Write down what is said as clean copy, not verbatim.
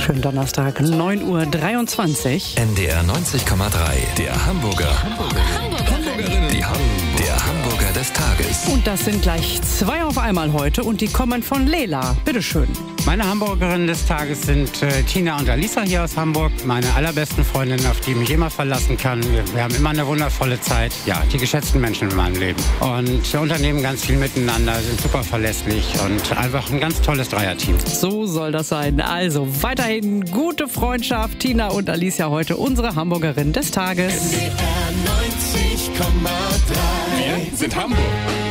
Schönen Donnerstag, 9:23 Uhr. NDR 90,3, der Hamburgerin. Der Hamburger des Tages. Und das sind gleich 2 auf einmal heute und die kommen von Lela. Bitteschön. Meine Hamburgerinnen des Tages sind Tina und Alisa hier aus Hamburg. Meine allerbesten Freundinnen, auf die ich mich immer verlassen kann. Wir haben immer eine wundervolle Zeit. Ja, die geschätzten Menschen in meinem Leben. Und wir unternehmen ganz viel miteinander, sind super verlässlich und einfach ein ganz tolles Dreierteam. So soll das sein. Also weiterhin gute Freundschaft. Tina und Alicia heute unsere Hamburgerin des Tages. NDR 90,3. Wir sind Hamburg.